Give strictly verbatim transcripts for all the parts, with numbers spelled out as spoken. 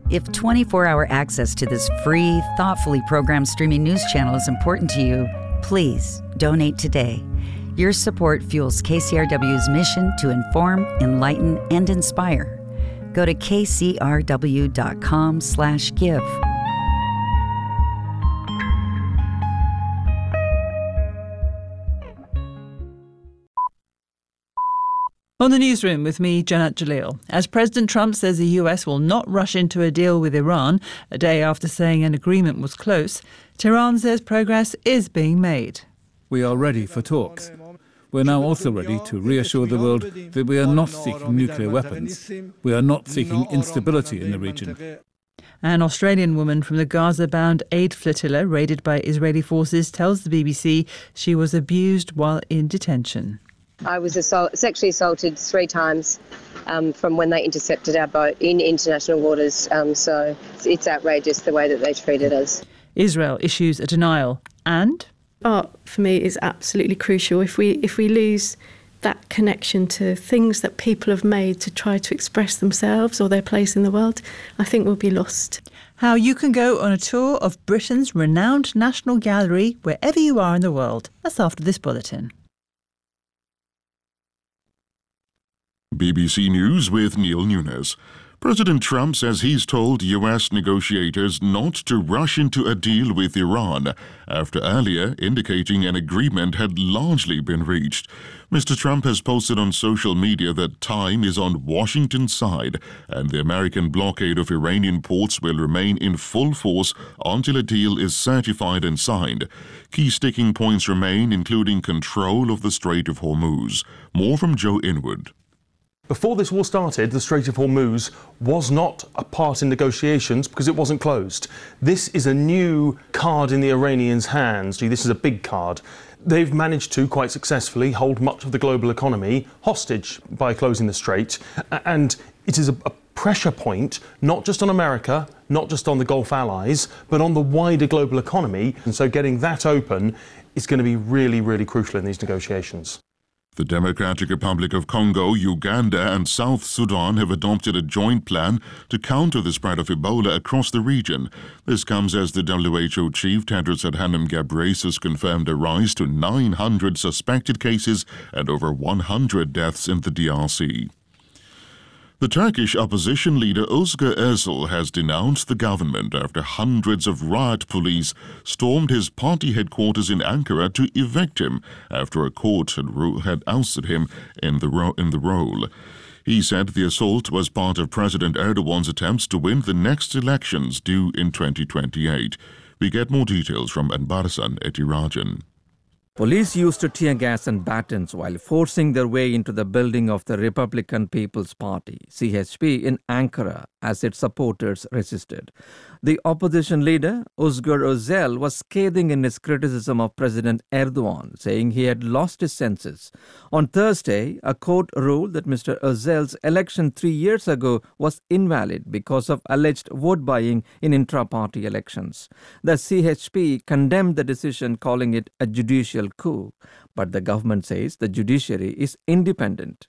If twenty-four hour access to this free, thoughtfully programmed streaming news channel is important to you, please donate today. Your support fuels K C R W's mission to inform, enlighten, and inspire. Go to kcrw.com slash give. On the newsroom with me, Janat Jalil. As President Trump says the U S will not rush into a deal with Iran, a day after saying an agreement was close, Tehran says progress is being made. We are ready for talks. We're now also ready to reassure the world that we are not seeking nuclear weapons. We are not seeking instability in the region. An Australian woman from the Gaza-bound aid flotilla raided by Israeli forces tells the B B C she was abused while in detention. I was assault, sexually assaulted three times um, from when they intercepted our boat in international waters. Um, so it's, it's outrageous the way that they treated us. Israel issues a denial. And? Art, for me, is absolutely crucial. If we if we lose that connection to things that people have made to try to express themselves or their place in the world, I think we'll be lost. How you can go on a tour of Britain's renowned National Gallery wherever you are in the world. That's after this bulletin. B B C News with Neil Nunes. President Trump says he's told U S negotiators not to rush into a deal with Iran, after earlier indicating an agreement had largely been reached. Mister Trump has posted on social media that time is on Washington's side, and the American blockade of Iranian ports will remain in full force until a deal is certified and signed. Key sticking points remain, including control of the Strait of Hormuz. More from Joe Inwood. Before this war started, the Strait of Hormuz was not a part in negotiations because it wasn't closed. This is a new card in the Iranians' hands. This is a big card. They've managed to, quite successfully, hold much of the global economy hostage by closing the strait. And it is a, a pressure point, not just on America, not just on the Gulf allies, but on the wider global economy. And so getting that open is going to be really, really crucial in these negotiations. The Democratic Republic of Congo, Uganda and South Sudan have adopted a joint plan to counter the spread of Ebola across the region. This comes as the W H O chief Tedros Adhanom Ghebreyesus confirmed a rise to nine hundred suspected cases and over one hundred deaths in the D R C. The Turkish opposition leader Özgür Özel has denounced the government after hundreds of riot police stormed his party headquarters in Ankara to evict him after a court had, ro- had ousted him in the, ro- in the role. He said the assault was part of President Erdogan's attempts to win the next elections due in twenty twenty-eight. We get more details from Anbarasan Etirajan. Police used tear gas and batons while forcing their way into the building of the Republican People's Party, C H P, in Ankara as its supporters resisted. The opposition leader, Özgür Özel, was scathing in his criticism of President Erdogan, saying he had lost his senses. On Thursday, a court ruled that Mister Özel's election three years ago was invalid because of alleged vote buying in intra-party elections. The C H P condemned the decision, calling it a judicial coup, but the government says the judiciary is independent.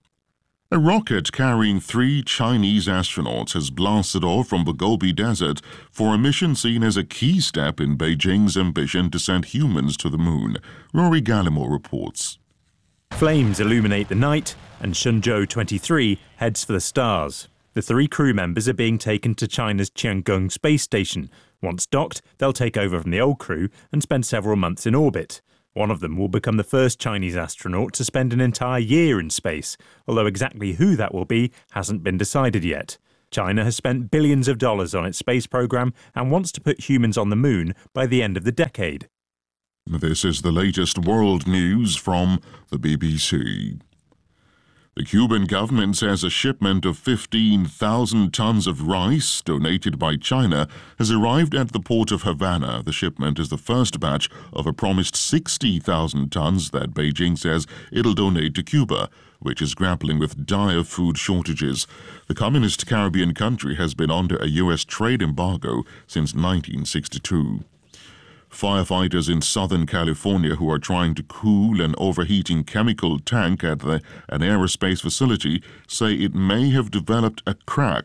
A rocket carrying three Chinese astronauts has blasted off from the Gobi Desert for a mission seen as a key step in Beijing's ambition to send humans to the moon. Rory Gallimore reports. Flames illuminate the night, and Shenzhou twenty-three heads for the stars. The three crew members are being taken to China's Tiangong space station. Once docked, they'll take over from the old crew and spend several months in orbit. One of them will become the first Chinese astronaut to spend an entire year in space, although exactly who that will be hasn't been decided yet. China has spent billions of dollars on its space program and wants to put humans on the moon by the end of the decade. This is the latest world news from the B B C. The Cuban government says a shipment of fifteen thousand tons of rice donated by China has arrived at the port of Havana. The shipment is the first batch of a promised sixty thousand tons that Beijing says it'll donate to Cuba, which is grappling with dire food shortages. The communist Caribbean country has been under a U S trade embargo since nineteen sixty-two. Firefighters in Southern California who are trying to cool an overheating chemical tank at the, an aerospace facility say it may have developed a crack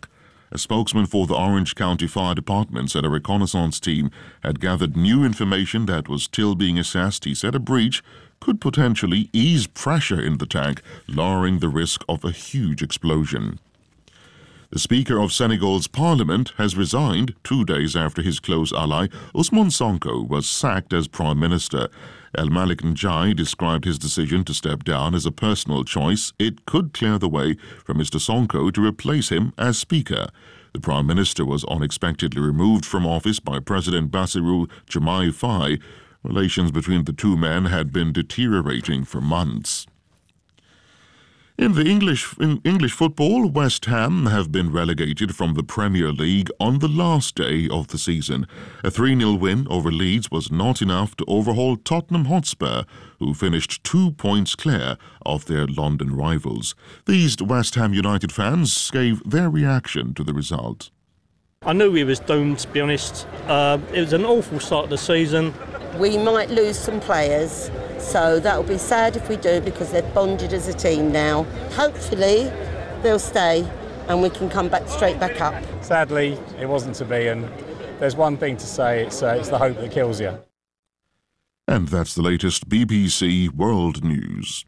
A spokesman for the Orange County Fire Department said a reconnaissance team had gathered new information that was still being assessed. He said a breach could potentially ease pressure in the tank, lowering the risk of a huge explosion. The Speaker of Senegal's parliament has resigned two days after his close ally Ousmane Sonko was sacked as Prime Minister. El Malik Ndiaye described his decision to step down as a personal choice. It could clear the way for Mister Sonko to replace him as Speaker. The Prime Minister was unexpectedly removed from office by President Bassirou Diomaye Faye. Relations between the two men had been deteriorating for months. In the English in English football, West Ham have been relegated from the Premier League on the last day of the season. A three nil win over Leeds was not enough to overhaul Tottenham Hotspur, who finished two points clear of their London rivals. These West Ham United fans gave their reaction to the result. I knew we was doomed, to be honest. Uh, it was an awful start to the season. We might lose some players, so that'll be sad if we do, because they've bonded as a team now. Hopefully they'll stay and we can come back straight back up. Sadly, it wasn't to be, and there's one thing to say, it's, uh, it's the hope that kills you. And that's the latest B B C World News.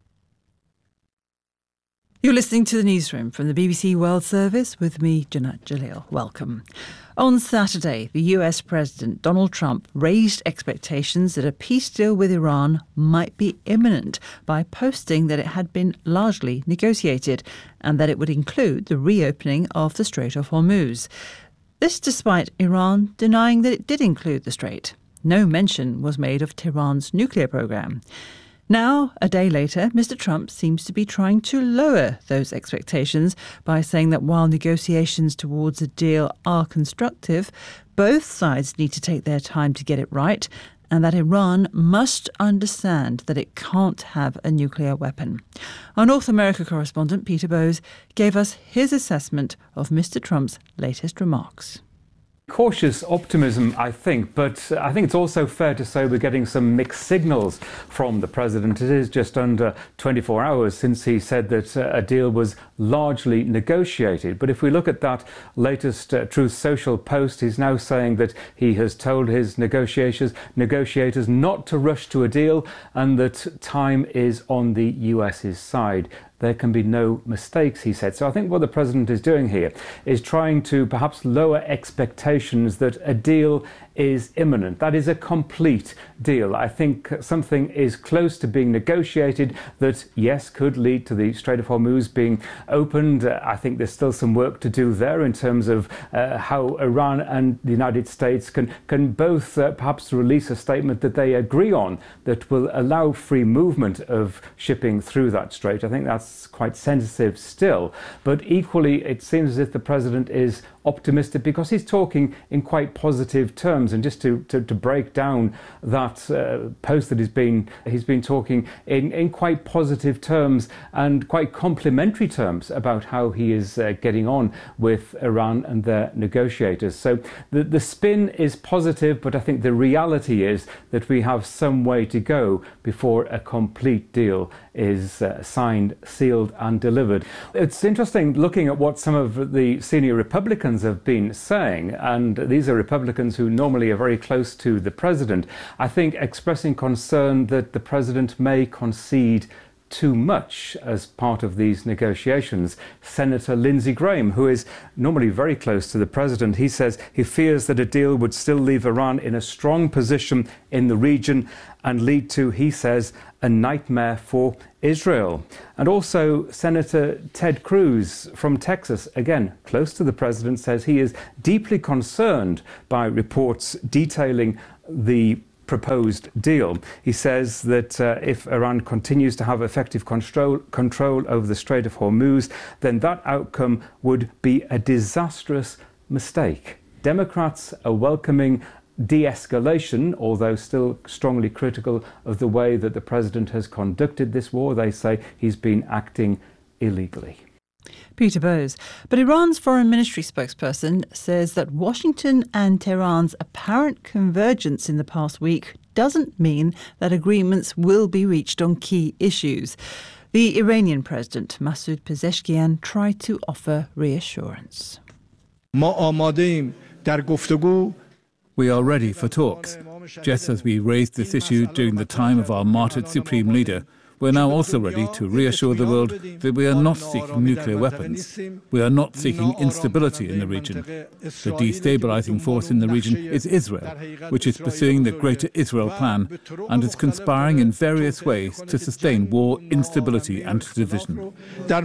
You're listening to the newsroom from the B B C World Service with me, Janat Jalil. Welcome. On Saturday, the U S President Donald Trump raised expectations that a peace deal with Iran might be imminent by posting that it had been largely negotiated and that it would include the reopening of the Strait of Hormuz. This despite Iran denying that it did include the strait. No mention was made of Tehran's nuclear program. Now, a day later, Mister Trump seems to be trying to lower those expectations by saying that while negotiations towards a deal are constructive, both sides need to take their time to get it right, and that Iran must understand that it can't have a nuclear weapon. Our North America correspondent, Peter Bowes, gave us his assessment of Mister Trump's latest remarks. Cautious optimism, I think, but I think it's also fair to say we're getting some mixed signals from the president. It is just under twenty-four hours since he said that uh, a deal was largely negotiated. But if we look at that latest uh, Truth Social post, he's now saying that he has told his negotiators, negotiators not to rush to a deal and that time is on the U S's side. There can be no mistakes, he said. So I think what the president is doing here is trying to perhaps lower expectations that a deal is imminent. That is a complete deal. I think something is close to being negotiated that, yes, could lead to the Strait of Hormuz being opened. Uh, I think there's still some work to do there in terms of uh, how Iran and the United States can, can both uh, perhaps release a statement that they agree on that will allow free movement of shipping through that strait. I think that's quite sensitive still. But equally, it seems as if the president is optimistic because he's talking in quite positive terms. And just to, to, to break down that uh, post that he's been he's been talking in, in quite positive terms and quite complimentary terms about how he is uh, getting on with Iran and their negotiators. So the, the spin is positive, but I think the reality is that we have some way to go before a complete deal is uh, signed, sealed and delivered. It's interesting looking at what some of the senior Republicans have been saying, and these are Republicans who normally are very close to the president, I think expressing concern that the president may concede too much as part of these negotiations. Senator Lindsey Graham, who is normally very close to the president, he says he fears that a deal would still leave Iran in a strong position in the region and lead to, he says, a nightmare for Israel. And also Senator Ted Cruz from Texas, again, close to the president, says he is deeply concerned by reports detailing the proposed deal. He says that uh, if Iran continues to have effective control, control over the Strait of Hormuz, then that outcome would be a disastrous mistake. Democrats are welcoming de-escalation, although still strongly critical of the way that the president has conducted this war. They say he's been acting illegally. Peter Bowes. But Iran's foreign ministry spokesperson says that Washington and Tehran's apparent convergence in the past week doesn't mean that agreements will be reached on key issues. The Iranian president, Masoud Pezeshkian, tried to offer reassurance. ما آماده‌ایم در گفتگو. We are ready for talks. Just as we raised this issue during the time of our martyred Supreme Leader, we're now also ready to reassure the world that we are not seeking nuclear weapons. We are not seeking instability in the region. The destabilizing force in the region is Israel, which is pursuing the Greater Israel Plan and is conspiring in various ways to sustain war, instability and division.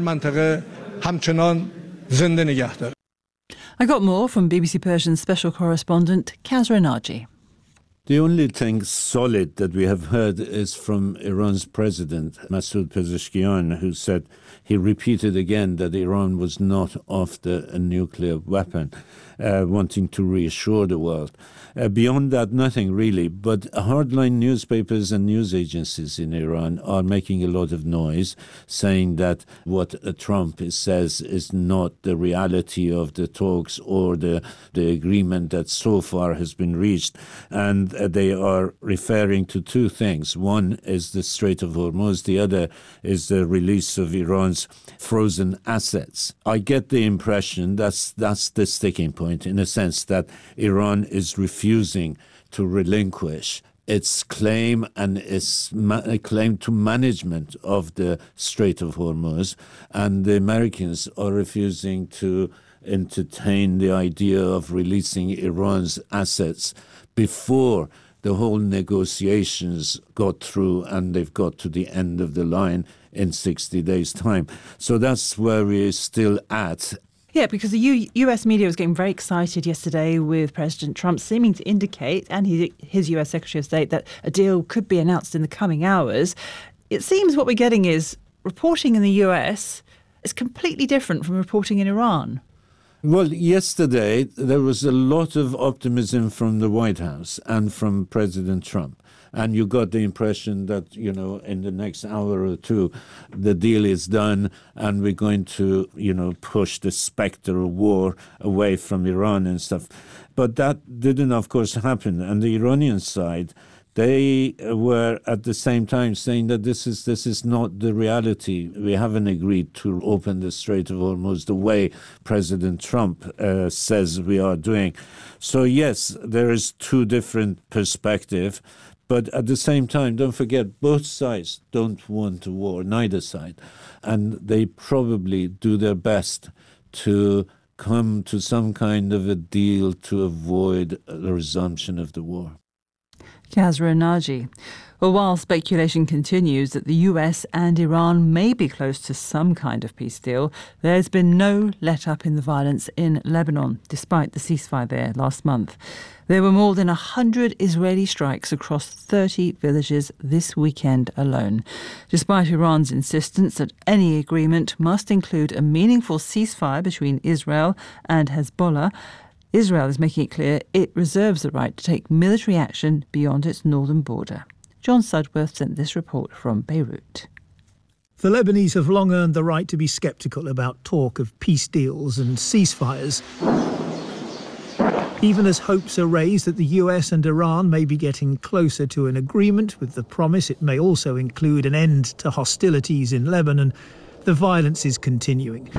I got more from B B C Persian's special correspondent Kazra Naji. The only thing solid that we have heard is from Iran's president, Masoud Pezeshkian, who said he repeated again that Iran was not after a nuclear weapon, uh, wanting to reassure the world. Uh, beyond that, nothing really. But hardline newspapers and news agencies in Iran are making a lot of noise, saying that what uh, Trump says is not the reality of the talks or the, the agreement that so far has been reached. And uh, they are referring to two things. One is the Strait of Hormuz. The other is the release of Iran's frozen assets. I get the impression that's, that's the sticking point, in a sense that Iran is refusing to relinquish its claim and its ma- claim to management of the Strait of Hormuz, and the Americans are refusing to entertain the idea of releasing Iran's assets before the whole negotiations got through and they've got to the end of the line in sixty days' time. So that's where we're still at. Yeah, because the U- US media was getting very excited yesterday with President Trump seeming to indicate, and his, his U S Secretary of State, that a deal could be announced in the coming hours. It seems what we're getting is reporting in the U S is completely different from reporting in Iran. Well, yesterday there was a lot of optimism from the White House and from President Trump. And you got the impression that, you know, in the next hour or two, the deal is done and we're going to, you know, push the specter of war away from Iran and stuff. But that didn't, of course, happen. And the Iranian side, they were at the same time saying that this is this is not the reality. We haven't agreed to open the Strait of Hormuz the way President Trump uh, says we are doing. So, yes, there is two different perspectives. But at the same time, don't forget, both sides don't want a war, neither side. And they probably do their best to come to some kind of a deal to avoid the resumption of the war. Kazra Naji. Well, while speculation continues that the U S and Iran may be close to some kind of peace deal, there's been no let-up in the violence in Lebanon, despite the ceasefire there last month. There were more than one hundred Israeli strikes across thirty villages this weekend alone. Despite Iran's insistence that any agreement must include a meaningful ceasefire between Israel and Hezbollah, Israel is making it clear it reserves the right to take military action beyond its northern border. John Sudworth sent this report from Beirut. The Lebanese have long earned the right to be sceptical about talk of peace deals and ceasefires, even as hopes are raised that the U S and Iran may be getting closer to an agreement, with the promise it may also include an end to hostilities in Lebanon. The violence is continuing,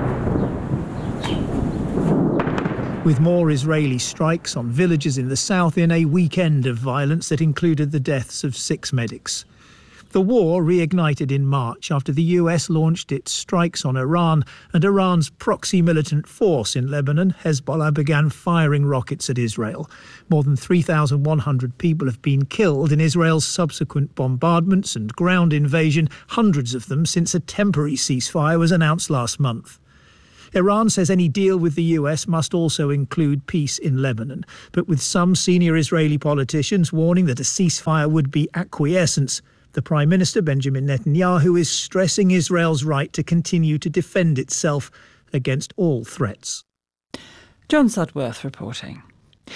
with more Israeli strikes on villages in the south in a weekend of violence that included the deaths of six medics. The war reignited in March after the U S launched its strikes on Iran, and Iran's proxy militant force in Lebanon, Hezbollah, began firing rockets at Israel. More than three thousand one hundred people have been killed in Israel's subsequent bombardments and ground invasion, hundreds of them since a temporary ceasefire was announced last month. Iran says any deal with the U S must also include peace in Lebanon, but with some senior Israeli politicians warning that a ceasefire would be acquiescence. The Prime Minister, Benjamin Netanyahu, is stressing Israel's right to continue to defend itself against all threats. John Sudworth reporting.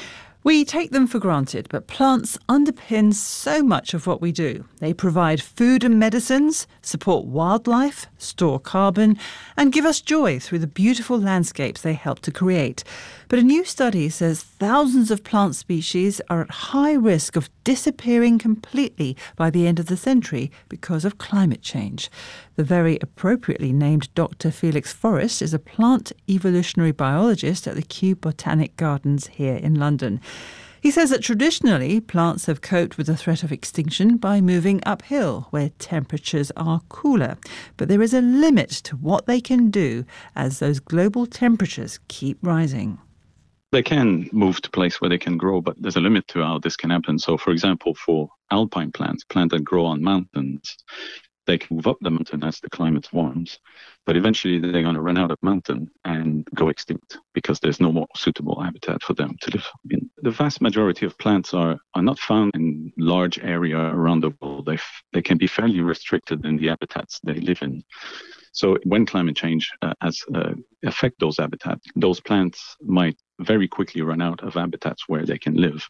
We take them for granted, but plants underpin so much of what we do. They provide food and medicines, support wildlife, store carbon, and give us joy through the beautiful landscapes they help to create. But a new study says thousands of plant species are at high risk of disappearing completely by the end of the century because of climate change. The very appropriately named Doctor Felix Forrest is a plant evolutionary biologist at the Kew Botanic Gardens here in London. He says that traditionally plants have coped with the threat of extinction by moving uphill where temperatures are cooler. But there is a limit to what they can do as those global temperatures keep rising. They can move to a place where they can grow, but there's a limit to how this can happen. So, for example, for alpine plants, plants that grow on mountains, they can move up the mountain as the climate warms, but eventually they're going to run out of mountain and go extinct because there's no more suitable habitat for them to live in. The vast majority of plants are, are not found in large area around the world. They, f- they can be fairly restricted in the habitats they live in. So when climate change uh, has uh, affect those habitats, those plants might very quickly run out of habitats where they can live.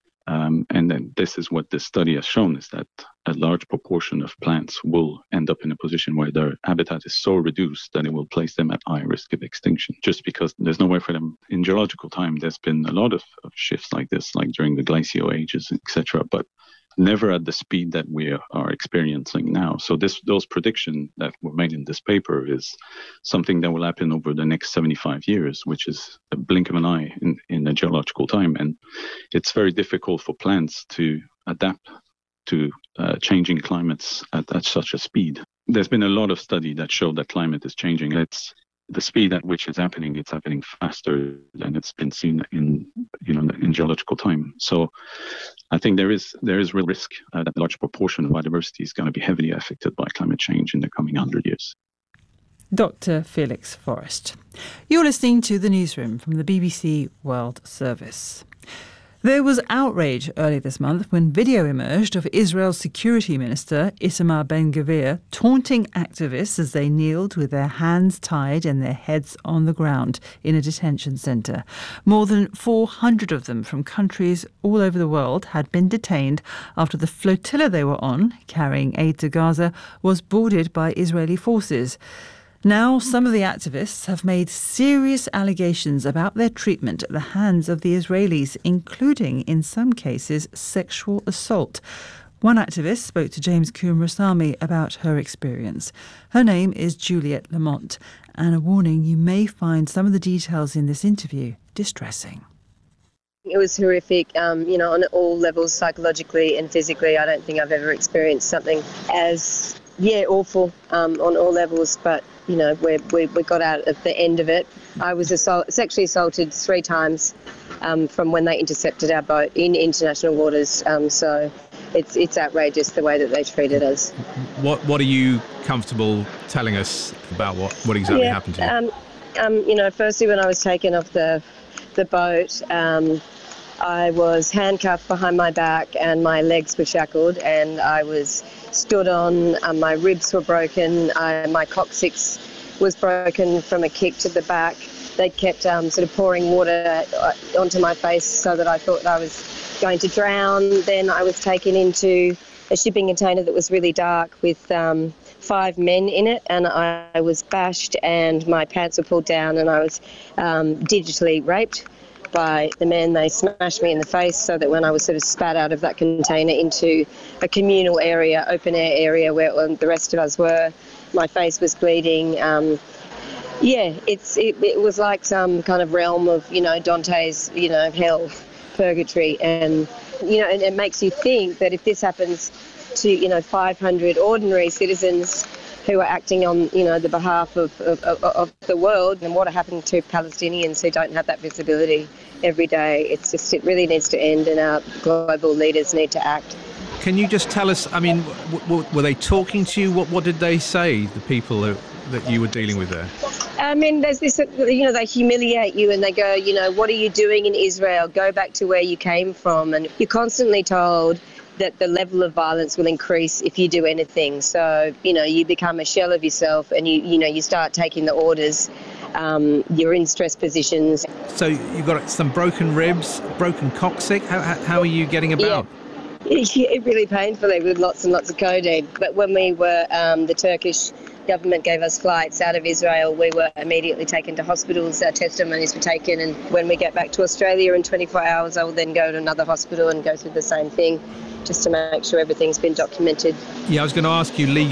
Um, and then this is what this study has shown, is that a large proportion of plants will end up in a position where their habitat is so reduced that it will place them at high risk of extinction, just because there's nowhere for them. In geological time, there's been a lot of, of shifts like this, like during the glacial ages, et cetera, but never at the speed that we are experiencing now. So this, those predictions that were made in this paper is something that will happen over the next seventy-five years, which is a blink of an eye in, in the geological time. And it's very difficult for plants to adapt to uh, changing climates at, at such a speed. There's been a lot of study that show that climate is changing. It's the speed at which it's happening, it's happening faster than it's been seen in, you know, in geological time. So I think there is there is real risk uh, that a large proportion of biodiversity is going to be heavily affected by climate change in the coming hundred years. Doctor Felix Forrest. You're listening to The Newsroom from the B B C World Service. There was outrage early this month when video emerged of Israel's security minister, Itamar Ben-Gvir, taunting activists as they kneeled with their hands tied and their heads on the ground in a detention centre. More than four hundred of them from countries all over the world had been detained after the flotilla they were on, carrying aid to Gaza, was boarded by Israeli forces. Now, some of the activists have made serious allegations about their treatment at the hands of the Israelis, including, in some cases, sexual assault. One activist spoke to James Coombe-Rasami about her experience. Her name is Juliette Lamont, and a warning, you may find some of the details in this interview distressing. It was horrific, um, you know, on all levels, psychologically and physically. I don't think I've ever experienced something as, yeah, awful um, on all levels, but you know, we we we got out at the end of it. I was assault, sexually assaulted three times um, from when they intercepted our boat in international waters. Um, so it's it's outrageous the way that they treated us. What what are you comfortable telling us about what, what exactly yeah, happened to you? Um, um, you know, firstly, when I was taken off the the boat, um, I was handcuffed behind my back and my legs were shackled, and I was stood on, um, my ribs were broken, I, my coccyx was broken from a kick to the back. They kept um, sort of pouring water onto my face so that I thought I was going to drown. Then I was taken into a shipping container that was really dark with um, five men in it, and I, I was bashed and my pants were pulled down, and I was um, digitally raped by the men. They smashed me in the face so that when I was sort of spat out of that container into a communal area, open air area where the rest of us were, my face was bleeding. Um, yeah, it's it, it was like some kind of realm of, you know, Dante's, you know, hell, purgatory. And, you know, and it makes you think that if this happens to, you know, five hundred ordinary citizens who are acting on, you know, the behalf of, of, of the world, and what happened to Palestinians who don't have that visibility every day. It's just, it really needs to end, and our global leaders need to act. Can you just tell us, I mean, w- w- were they talking to you? What, what did they say, the people that, that you were dealing with there? I mean, there's this, you know, they humiliate you and they go, you know, what are you doing in Israel? Go back to where you came from. And you're constantly told that the level of violence will increase if you do anything. So, you know, you become a shell of yourself, and you, you know, you start taking the orders Um, you're in stress positions. So you've got some broken ribs, broken coccyx. How, how, how are you getting about? Yeah. It really painfully with lots and lots of codeine. But when we were, um, the Turkish government gave us flights out of Israel, we were immediately taken to hospitals. Our testimonies were taken, and when we get back to Australia in twenty-four hours, I will then go to another hospital and go through the same thing, just to make sure everything's been documented. Yeah, I was going to ask you, Lee,